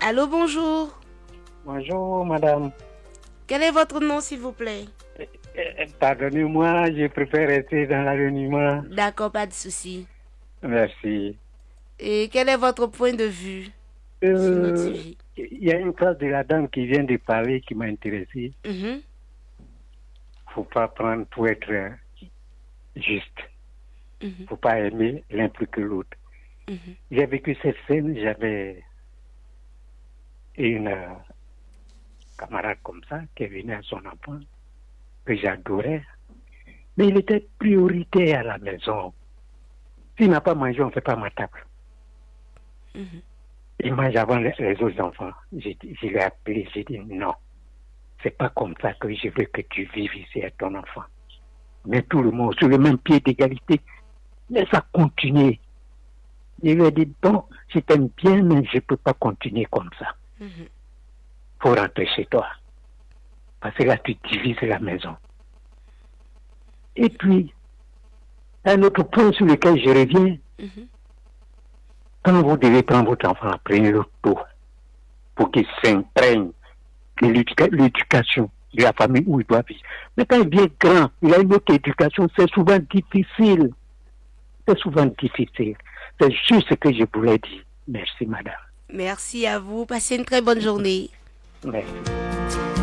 Allô, bonjour. Bonjour, madame. Quel est votre nom, s'il vous plaît? Pardonnez-moi, je préfère rester dans l'anonymat. D'accord, pas de souci. Merci. Et quel est votre point de vue sur notre sujet? Il y a une phrase de la dame qui vient de parler qui m'a intéressé. Faut pas prendre pour être juste. Faut pas aimer l'un plus que l'autre. J'ai vécu cette scène, j'avais une camarade comme ça qui venait à son enfant, que j'adorais. Mais il était prioritaire à la maison. S'il n'a pas mangé, on ne fait pas ma table. Il mange avant les autres enfants. Je l'ai appelé, j'ai dit non. C'est pas comme ça que je veux que tu vives ici à ton enfant. Mais tout le monde sur le même pied d'égalité. Laisse ça continuer. Je lui ai dit, bon, je t'aime bien, mais je ne peux pas continuer comme ça. Faut rentrer chez toi. Parce que là, tu divises la maison. Et puis, un autre point sur lequel je reviens, quand vous devez prendre votre enfant, prenez-le tôt pour qu'il s'imprègne de l'éducation de la famille où il doit vivre. Mais quand il devient grand, il a une autre éducation, c'est souvent difficile. C'est souvent difficile. C'est juste ce que je voulais dire. Merci, madame. Merci à vous. Passez une très bonne journée. Merci.